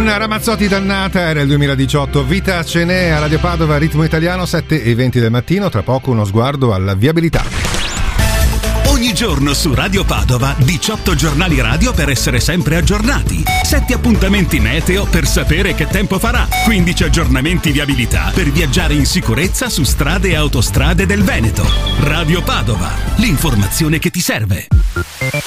Con Ramazzotti dannata, era il 2018. Vita ce n'è a Radio Padova, ritmo italiano, 7:20 del mattino. Tra poco uno sguardo alla viabilità. Ogni giorno su Radio Padova 18 giornali radio per essere sempre aggiornati, 7 appuntamenti meteo per sapere che tempo farà, 15 aggiornamenti viabilità per viaggiare in sicurezza su strade e autostrade del Veneto. Radio Padova, l'informazione che ti serve.